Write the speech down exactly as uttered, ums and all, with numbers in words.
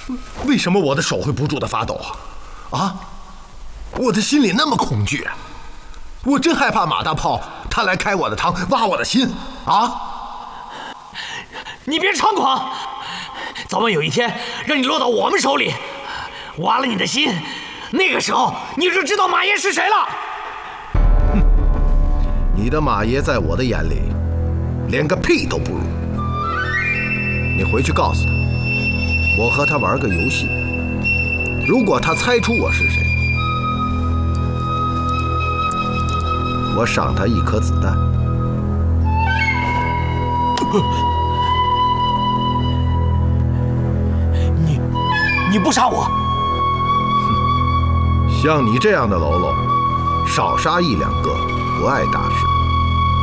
为什么我的手会不住的发抖啊？啊，我的心里那么恐惧，我真害怕马大炮他来开我的膛，挖我的心啊！ 你别猖狂，早晚有一天让你落到我们手里，挖了你的心，那个时候你就知道马爷是谁了。 哼，你的马爷在我的眼里连个屁都不如。你回去告诉他，我和他玩个游戏，如果他猜出我是谁，我赏他一颗子弹。 你你不杀我？ 像你这样的喽啰，少杀一两个不碍大事。